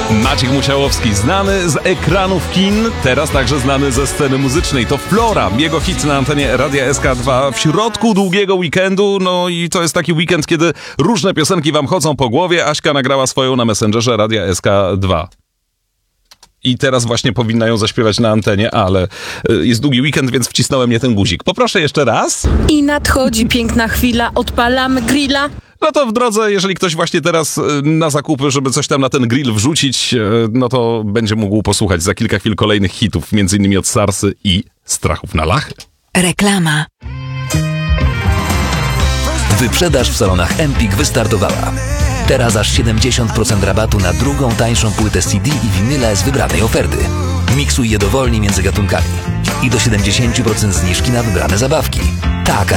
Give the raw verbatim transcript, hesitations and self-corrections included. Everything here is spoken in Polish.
Maciek Musiałowski, znany z ekranów kin, teraz także znany ze sceny muzycznej. To Flora, jego hit na antenie Radia S K dwa w środku długiego weekendu. No i to jest taki weekend, kiedy różne piosenki wam chodzą po głowie. Aśka nagrała swoją na Messengerze Radia S K dwa. I teraz właśnie powinna ją zaśpiewać na antenie, ale jest długi weekend, więc wcisnąłem nie ten guzik. Poproszę jeszcze raz. I nadchodzi piękna chwila, odpalamy grilla. No to w drodze, jeżeli ktoś właśnie teraz na zakupy, żeby coś tam na ten grill wrzucić, no to będzie mógł posłuchać za kilka chwil kolejnych hitów, między innymi od Sarsy i Strachów na Lachy. Reklama. Wyprzedaż w salonach Empik wystartowała. Teraz aż siedemdziesiąt procent rabatu na drugą tańszą płytę C D i winyle z wybranej oferty. Miksuj je dowolnie między gatunkami. I do siedemdziesiąt procent zniżki na wybrane zabawki. Tak, aż